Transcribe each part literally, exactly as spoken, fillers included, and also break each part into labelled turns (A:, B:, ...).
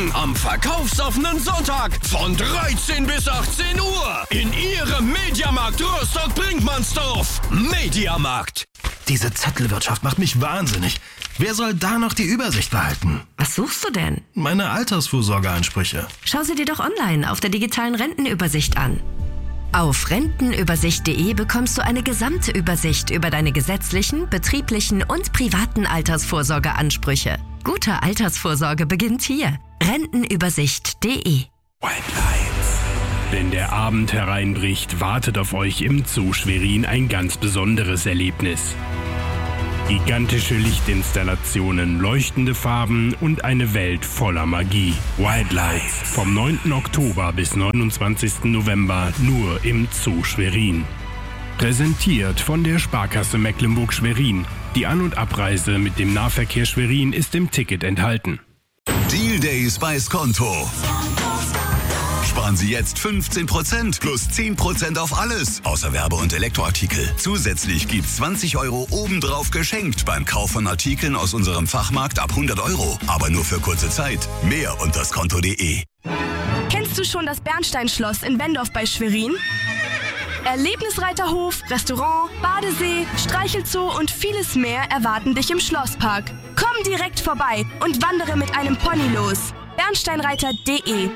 A: Morgen am verkaufsoffenen Sonntag von dreizehn bis achtzehn Uhr in Ihrem Mediamarkt Rostock-Brinkmannsdorf. Mediamarkt.
B: Diese Zettelwirtschaft macht mich wahnsinnig. Wer soll da noch die Übersicht behalten?
C: Was suchst du denn?
B: Meine Altersvorsorgeansprüche.
C: Schau sie dir doch online auf der digitalen Rentenübersicht an. Auf rentenübersicht punkt de bekommst du eine gesamte Übersicht über deine gesetzlichen, betrieblichen und privaten Altersvorsorgeansprüche. Gute Altersvorsorge beginnt hier. rentenübersicht punkt de.
D: White Lights. Wenn der Abend hereinbricht, wartet auf euch im Zoo Schwerin ein ganz besonderes Erlebnis. Gigantische Lichtinstallationen, leuchtende Farben und eine Welt voller Magie. White Lights. Vom neunten Oktober bis neunundzwanzigsten November nur im Zoo Schwerin. Präsentiert von der Sparkasse Mecklenburg-Schwerin. Die An- und Abreise mit dem Nahverkehr Schwerin ist im Ticket enthalten.
E: Deal Days bei Skonto. Sparen Sie jetzt fünfzehn Prozent plus zehn Prozent auf alles, außer Werbe- und Elektroartikel. Zusätzlich gibt's zwanzig Euro obendrauf geschenkt beim Kauf von Artikeln aus unserem Fachmarkt ab hundert Euro. Aber nur für kurze Zeit. Mehr unter skonto punkt de.
F: Kennst du schon das Bernsteinschloss in Bendorf bei Schwerin? Erlebnisreiterhof, Restaurant, Badesee, Streichelzoo und vieles mehr erwarten dich im Schlosspark. Komm direkt vorbei und wandere mit einem Pony los. bernsteinreiter punkt de.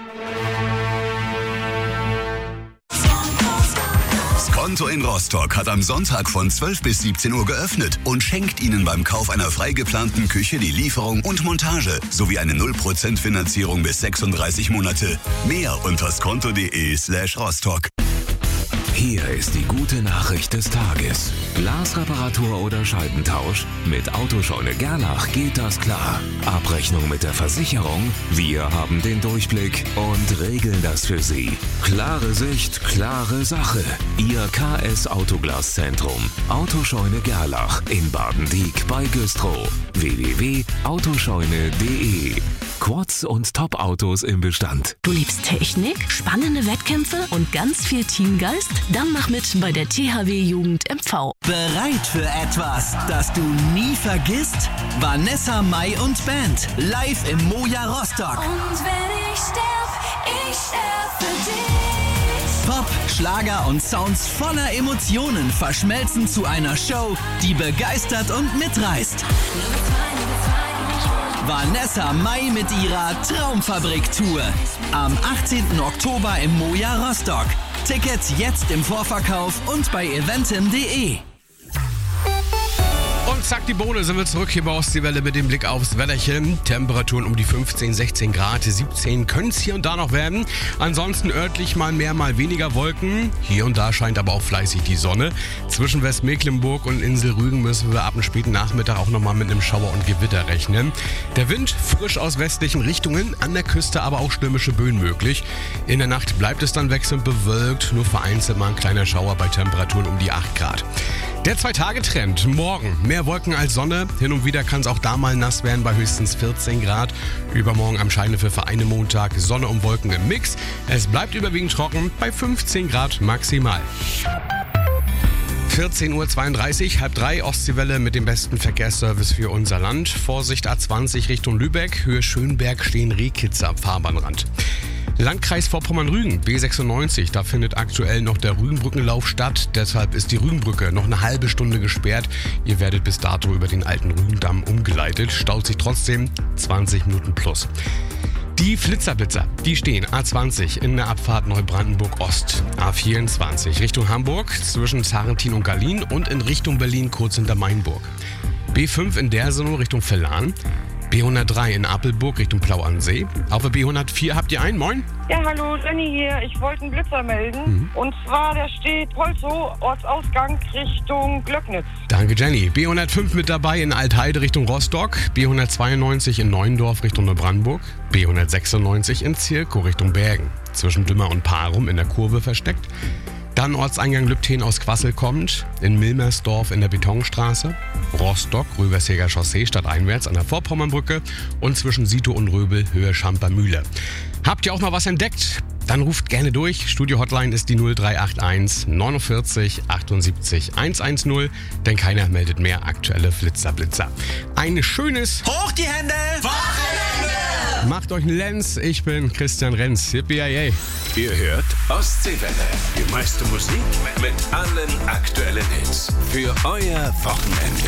E: Skonto in Rostock hat am Sonntag von zwölf bis siebzehn Uhr geöffnet und schenkt Ihnen beim Kauf einer frei geplanten Küche die Lieferung und Montage sowie eine null Prozent Finanzierung bis sechsunddreißig Monate. Mehr unter skonto punkt de slash Rostock.
G: Hier ist die gute Nachricht des Tages. Glasreparatur oder Scheibentausch? Mit Autoscheune Gerlach geht das klar. Abrechnung mit der Versicherung? Wir haben den Durchblick und regeln das für Sie. Klare Sicht, klare Sache. Ihr K S Autoglaszentrum. Autoscheune Gerlach in Baden-Dieck bei Güstrow. w w w punkt autoscheune punkt de. Quads und Top-Autos im Bestand.
H: Du liebst Technik, spannende Wettkämpfe und ganz viel Teamgeist? Dann mach mit bei der T H W Jugend M V.
I: Bereit für etwas, das du nie vergisst? Vanessa Mai und Band, live im Moja Rostock.
J: Und wenn ich sterb, ich sterb für dich.
I: Pop, Schlager und Sounds voller Emotionen verschmelzen zu einer Show, die begeistert und mitreißt. Vanessa Mai mit ihrer Traumfabrik-Tour. Am achtzehnten Oktober im Moja Rostock. Tickets jetzt im Vorverkauf und bei eventim punkt de.
K: Und zack, die Bohne, sind wir zurück hier bei Ostseewelle mit dem Blick aufs Wetterchen. Temperaturen um die fünfzehn, sechzehn Grad, siebzehn können es hier und da noch werden. Ansonsten örtlich mal mehr, mal weniger Wolken. Hier und da scheint aber auch fleißig die Sonne. Zwischen Westmecklenburg und Insel Rügen müssen wir ab dem späten Nachmittag auch nochmal mit einem Schauer und Gewitter rechnen. Der Wind frisch aus westlichen Richtungen, an der Küste aber auch stürmische Böen möglich. In der Nacht bleibt es dann wechselnd bewölkt, nur vereinzelt mal ein kleiner Schauer bei Temperaturen um die acht Grad. Der Zwei-Tage-Trend. Morgen mehr Wolken als Sonne. Hin und wieder kann es auch da mal nass werden bei höchstens vierzehn Grad. Übermorgen am Scheine für einen Montag Sonne und Wolken im Mix. Es bleibt überwiegend trocken bei fünfzehn Grad maximal. vierzehn Uhr zweiunddreißig, halb drei, Ostseewelle mit dem besten Verkehrsservice für unser Land. Vorsicht A zwanzig Richtung Lübeck, Höhe Schönberg stehen Rehkitze am Fahrbahnrand. Landkreis Vorpommern-Rügen, B sechsundneunzig, da findet aktuell noch der Rügenbrückenlauf statt. Deshalb ist die Rügenbrücke noch eine halbe Stunde gesperrt. Ihr werdet bis dato über den alten Rügendamm umgeleitet. Staut sich trotzdem zwanzig Minuten plus. Die Flitzerblitzer, die stehen A zwanzig in der Abfahrt Neubrandenburg Ost, A vierundzwanzig Richtung Hamburg zwischen Zarentin und Gallien und in Richtung Berlin kurz hinter Mainburg. B fünf in Dersenow Richtung Vellan. B hundertdrei in Apelburg Richtung Plau an See. Auf der B hundertvier habt ihr einen, moin?
L: Ja, hallo, Jenny hier. Ich wollte einen Blitzer melden. Mhm. Und zwar, der steht Polzow, Ortsausgang Richtung Glöcknitz.
K: Danke, Jenny. B hundertfünf mit dabei in Altheide Richtung Rostock. B hundertzweiundneunzig in Neuendorf Richtung Neubrandenburg. B hundertsechsundneunzig in Zirkow Richtung Bergen. Zwischen Dümmer und Parum in der Kurve versteckt. Dann Ortseingang Lübten aus Quassel kommt, in Milmersdorf in der Betonstraße, Rostock, Röversheger Chaussee stadteinwärts an der Vorpommernbrücke und zwischen Sito und Röbel Höhe Schampermühle. Habt ihr auch mal was entdeckt? Dann ruft gerne durch. Studio-Hotline ist die null drei acht eins neunundvierzig achtundsiebzig hundertzehn, denn keiner meldet mehr aktuelle Flitzerblitzer. Ein schönes
I: Hoch die Hände!
J: Wochenende!
K: Macht euch einen Lenz, ich bin Christian Renz. Yippie.
M: Ihr hört Ostseewelle. Die meiste Musik mit allen aktuellen Hits. Für euer Wochenende.